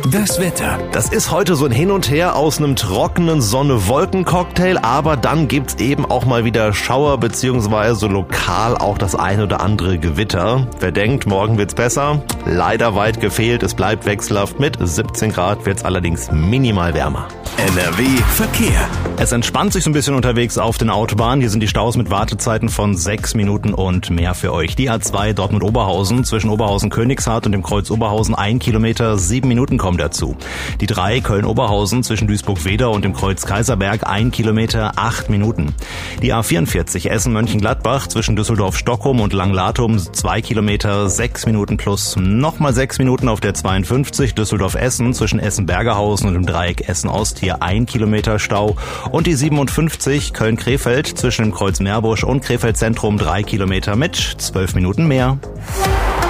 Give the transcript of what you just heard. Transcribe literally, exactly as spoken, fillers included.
Das Wetter. Das ist heute so ein Hin und Her aus einem trockenen Sonne-Wolken-Cocktail, aber dann gibt's eben auch mal wieder Schauer beziehungsweise lokal auch das ein oder andere Gewitter. Wer denkt, morgen wird's besser? Leider weit gefehlt, es bleibt wechselhaft. Mit siebzehn Grad wird's allerdings minimal wärmer. N R W Verkehr. Es entspannt sich so ein bisschen unterwegs auf den Autobahnen. Hier sind die Staus mit Wartezeiten von sechs Minuten und mehr für euch. Die A zwei Dortmund-Oberhausen zwischen Oberhausen-Königshardt und dem Kreuz Oberhausen ein Kilometer, sieben Minuten kommen dazu. Die drei Köln-Oberhausen zwischen Duisburg-Weder und dem Kreuz Kaiserberg ein Kilometer, acht Minuten. Die A vierundvierzig Essen-Mönchengladbach zwischen Düsseldorf-Stockholm und Langlatum zwei Kilometer, sechs Minuten plus nochmal sechs Minuten auf der zweiundfünfzig Düsseldorf-Essen zwischen Essen-Bergerhausen und dem Dreieck Essen-Ost hier ein Kilometer Stau und die siebenundfünfzig Köln-Krefeld zwischen dem Kreuz Meerbusch und Krefeld Zentrum drei Kilometer mit zwölf Minuten mehr.